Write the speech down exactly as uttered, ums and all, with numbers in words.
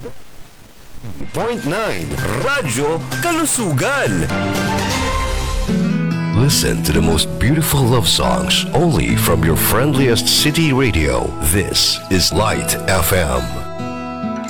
point nine Radyo Kalusugan. Listen to the most beautiful love songs only from your friendliest city radio. This is Light F M.